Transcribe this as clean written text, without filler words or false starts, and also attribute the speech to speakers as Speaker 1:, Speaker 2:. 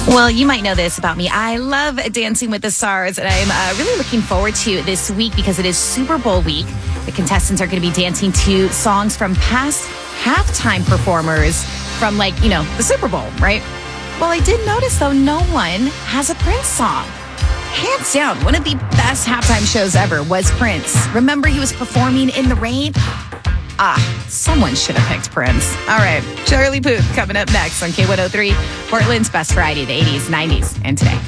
Speaker 1: Well, you might know this about me. I love Dancing with the Stars, and I'm really looking forward to this week because it is Super Bowl week. The contestants are going to be dancing to songs from past halftime performers from, the Super Bowl, right? Well, I did notice, though, no one has a Prince song. Hands down, one of the best halftime shows ever was Prince. Remember he was performing in the rain? Someone should have picked Prince. All right, Charlie Puth coming up next on K103, Portland's best variety of the 80s, 90s, and today.